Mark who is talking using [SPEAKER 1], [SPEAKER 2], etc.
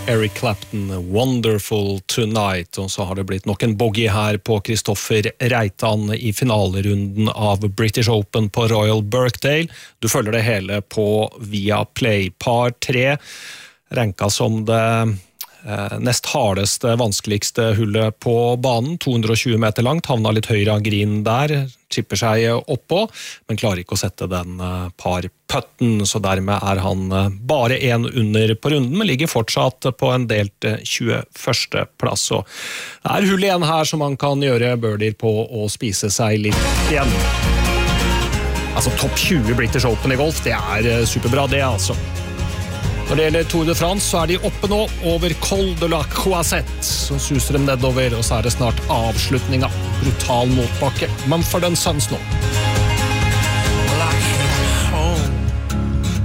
[SPEAKER 1] Eric Clapton, Wonderful Tonight, og så har det blitt nok en bogey her på Kristoffer Reitan i finalerunden av British Open på Royal Birkdale. Du følger det hele på Viaplay. Par 3, ranka som det nest hardeste, vanskeligste hullet på banen, 220 meter langt, havna litt høyre av green der, chipper seg oppå, men klarer ikke å sette den par-putten, så dermed er han bare en under på runden, men ligger fortsatt på en delt 21. plass. Og det er hull igjen her som man kan gjøre birdier på og spise seg litt igjen. Altså topp 20 British Open i golf, det er superbra det altså. Når det gjelder Tour de France, så er de oppe nå over Col de la Croisette. Så suser de nedover, og så er det snart avslutninga. Brutal motbakke. Mumford & Sons nå.